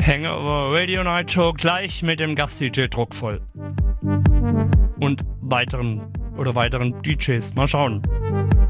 Hangover Radio Night Show gleich mit dem Gast-DJ druckvoll. Und weiteren DJs. Mal schauen.